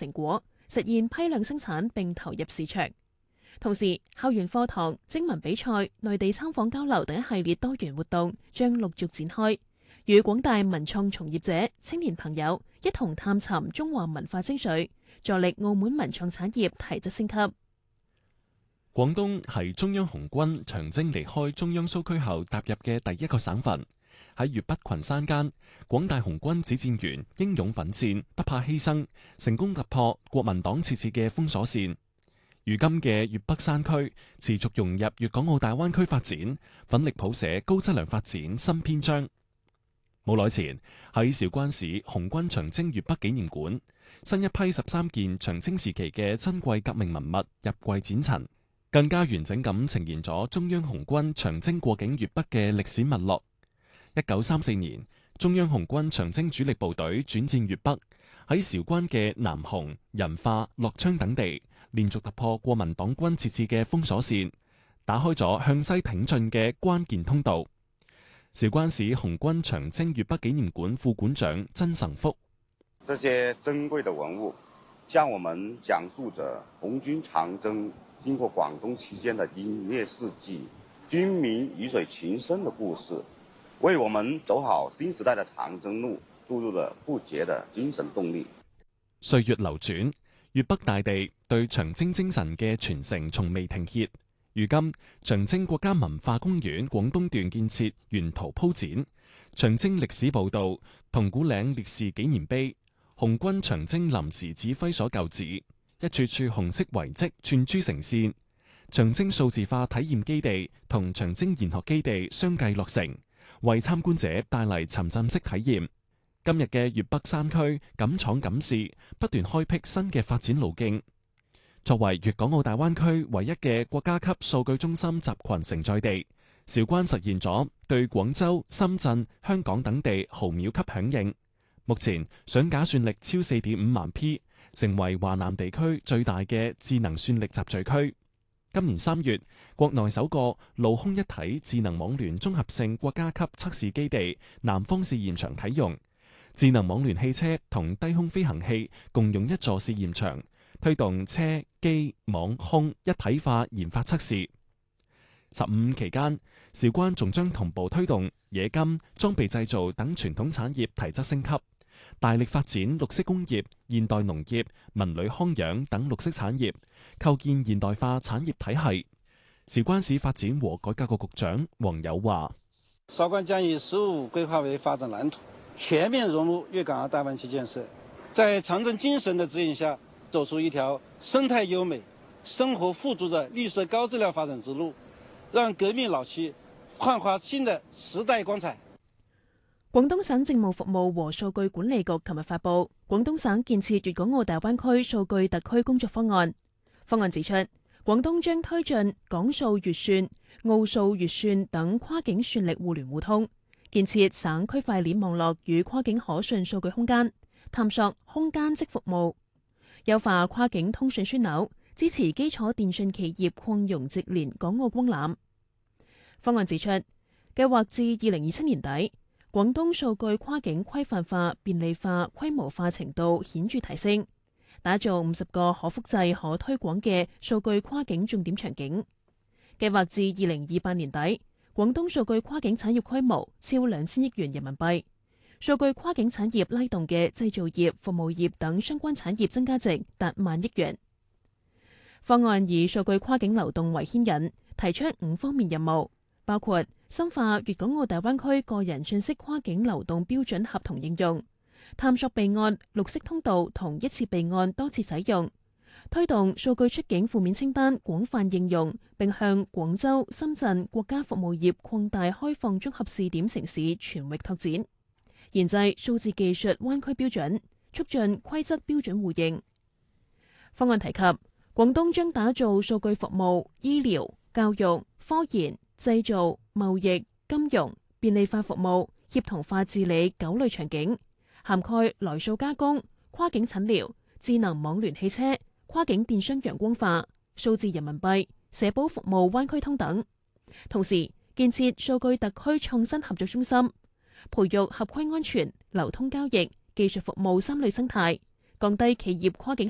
成果，實現批量生產並投入市場。同時，校園課堂、徵文比賽、內地參訪交流等一系列多元活動將陸續展開，與廣大文創從業者、青年朋友一同探尋中華文化精髓，助力澳門文創產業提質升級。 廣東係中央紅軍長征離開中央蘇區後踏入嘅第一個省份。喺粵北群山間，廣大紅軍指戰員英勇奮戰，不怕犧牲，成功突破國民黨設置嘅封鎖線。如今嘅粵北山區持續融入粵港澳大灣區發展，奮力譜寫高質量發展新篇章。冇耐前喺韶關市紅軍長征粵北紀念館，新一批13件長征時期嘅珍貴革命文物入櫃展陳，更加完整咁呈現咗中央紅軍長征過境粵北嘅歷史脈絡。1934年，中央紅軍長征主力部隊轉戰粵北，喺韶關嘅南雄、仁化、樂昌等地，連續突破國民黨軍設置嘅封鎖線，打開咗向西挺進嘅關鍵通道。韶關市紅軍長征粵北紀念館副館長曾成福： 這些珍貴的文物，向我們講述着紅軍長征經過廣東期間的英烈事蹟、軍民魚水情深的故事，為我們走好新時代的長征路注入了不竭的精神動力。 歲月流轉，粵北大地對長征精神嘅傳承從未停歇。如今，長征國家文化公園廣東段建設沿途鋪展，長征歷史報道、銅鼓嶺烈士紀念碑、紅軍長征臨時指揮所舊址，一處處紅色遺跡串珠成線。長征數字化體驗基地同長征研學基地相繼落成，為參觀者帶嚟沉浸式體驗。今日嘅粵北山區敢闖敢試，不斷開闢新嘅發展路徑。作為粵港澳大灣區唯一嘅國家級數據中心集群承載地，韶關實現咗對廣州、深圳、香港等地毫秒級響應。目前上架算力超4.5萬 P， 成為華南地區最大嘅智能算力集聚區。今年3月，國內首個陸空一體智能網聯綜合性國家級測試基地南方試驗場啟用，智能網聯汽車同低空飛行器共用一座試驗場，推動車機網空一體化研發測試。15期間，韶關仲將同步推動冶金、裝備製造等傳統產業提質升級，大力發展綠色工業、現代農業、文旅康養等綠色產業，構建現代化產業體系。韶關市發展和改革局局長黃友話： 韶關將以15規劃為發展藍圖，全面融入粵港澳大灣區建設，在長征精神的指引下，走出一條生態優美、生活富足的綠色高質量發展之路，讓革命老區煥發新的時代光彩。 廣東省政務服務和數據管理局琴日發布廣東省建設粵港澳大灣區數據特區工作方案。方案指出，廣東將推進港數粵算、澳數粵算等跨境算力互聯互通，建設省區塊鏈網絡與跨境可信數據空間，探索空間即服務，優化跨境通訊樞紐，支持基礎電訊企業擴容直連港澳光纜。方案指出，計劃至2027年底，廣東數據跨境規範化、便利化、規模化程度顯著提升，打造50個可複製、可推廣嘅數據跨境重點場景。計劃至2028年底，廣東數據跨境產業規模超2000億元人民幣，數據跨境產業拉動嘅製造業、服務業等相關產業增加值達1萬億元。方案以數據跨境流動為牽引，提出5方面任務，包括深化粵港澳大灣區個人信息跨境流動標準合同應用，探索備案綠色通道同一次備案多次使用，推動數據出境負面清單廣泛應用，並向廣州、深圳國家服務業擴大開放綜合試點城市全域拓展，研製數字技術灣區標準，促進規則標準互認。方案提及，廣東將打造數據服務、醫療、教育、科研、製造、貿易、金融、便利化服務、協同化治理9類場景，涵蓋來數加工、跨境診療、智能網聯汽車、跨境電商陽光化、數字人民幣、社保服務灣區通等。同時，建設數據特區創新合作中心，培育合規安全、流通交易、技術服務3類生態，降低企業跨境